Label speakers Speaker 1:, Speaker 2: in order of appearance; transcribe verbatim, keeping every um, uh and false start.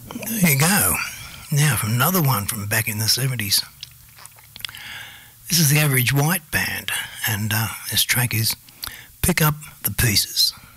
Speaker 1: There you go. Now from another one from back in the seventies. This is the Average White Band, and uh, this track is Pick Up the Pieces.